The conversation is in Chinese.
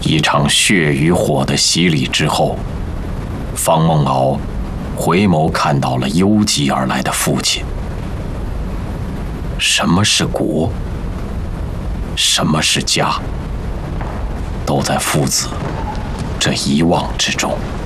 一场血与火的洗礼之后，方梦敖回眸看到了忧急而来的父亲。什么是国？什么是家？都在父子这一望之中。